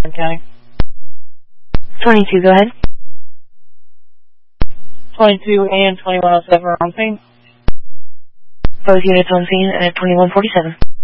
County. 22, go ahead. 22 and 2107 are on scene. Both units on scene at 2147.